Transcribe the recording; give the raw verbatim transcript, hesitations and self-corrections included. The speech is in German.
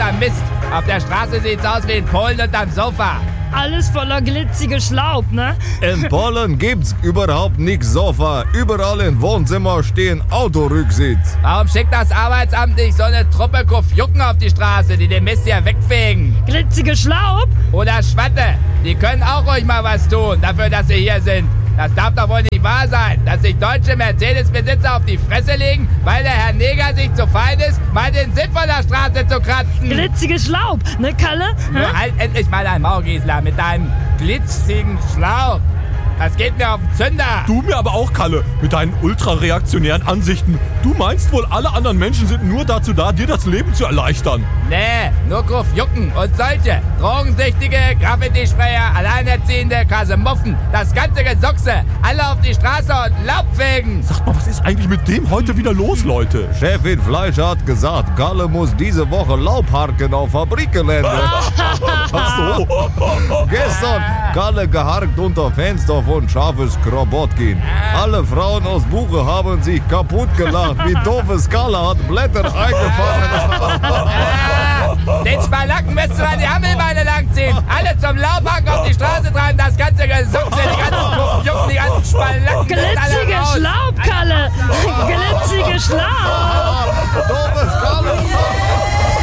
verdammter Mist. Auf der Straße sieht's aus wie in Polen unterm Sofa. Alles voller glitzige Schlaub, ne? In Polen gibt's überhaupt nix Sofa. Überall im Wohnzimmer stehen Autorücksitz. Warum schickt das Arbeitsamt nicht so eine Truppe Kufjucken auf die Straße, die den Mist hier wegfegen? Glitzige Schlaub? Oder Schwatte. Die können auch ruhig mal was tun, dafür, dass sie hier sind. Das darf doch wohl nicht wahr sein, dass sich deutsche Mercedes-Besitzer auf die Fresse legen, weil der Herr Neger sich zu fein ist, mal den Sinn von der Straße zu kratzen. Glitzige Schlaub, ne, Kalle? Nur halt endlich mal dein Maul, Gisela, mit deinem glitzigen Schlaub. Das geht mir auf den Zünder. Du mir aber auch, Kalle, mit deinen ultrareaktionären Ansichten. Du meinst wohl, alle anderen Menschen sind nur dazu da, dir das Leben zu erleichtern. Nee, nur Kufjucken und solche. Drogensüchtige, Graffiti-Sprayer, Alleinerziehende, Kasemuffen, das ganze Gesuchse. Alle auf die Straße und Laub fegen. Sag mal, was ist eigentlich mit dem heute wieder los, Leute? Chefin Fleischer hat gesagt, Kalle muss diese Woche Laub harken auf Fabrikgelände. Ach so. Gestern Kalle geharkt unter Fenster von Scharfes Krobotkin. Alle Frauen aus Buche haben sich kaputt gelacht, wie doofes Kalle hat Blätter eingefangen. Ah, den Spalacken müsst ihr an die Hammelbeine langziehen. Alle zum Laubhaken auf die Straße treiben, das ganze Gesuchse, die ganzen Kufjucken, die ganzen Spalacken. Glitzige Schlaub, Kalle! Glitzige Schlaub! Doofes